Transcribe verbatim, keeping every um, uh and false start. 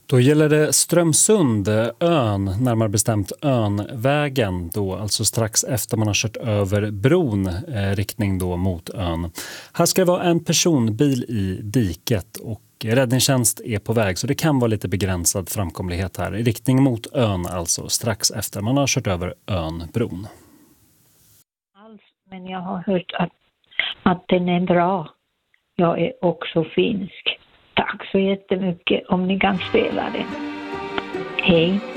Då gäller det Strömsund, ön, närmare bestämt Önvägen då, alltså strax efter man har kört över bron, eh, riktning då mot ön. Här ska det vara en personbil i diket och räddningstjänst är på väg, så det kan vara lite begränsad framkomlighet här i riktning mot ön, alltså strax efter man har kört över Önbron. Men jag har hört att, att den är bra. Jag är också finsk. Tack så jättemycket om ni kan spela den. Hej!